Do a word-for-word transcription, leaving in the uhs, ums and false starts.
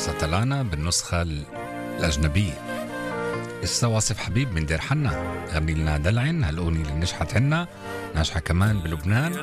ساتلانا بالنسخة الأجنبية. إسا واصف حبيب من دير حنا غني لنا دلعن، هالأغنية اللي نجحت عنا ناجحة كمان بلبنان.